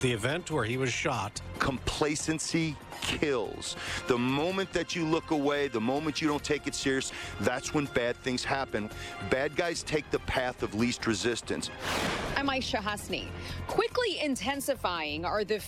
The event where he was shot. Complacency kills. The moment that you look away, the moment you don't take it serious, that's when bad things happen. Bad guys take the path of least resistance. I'm Aisha Hasni. Quickly intensifying are the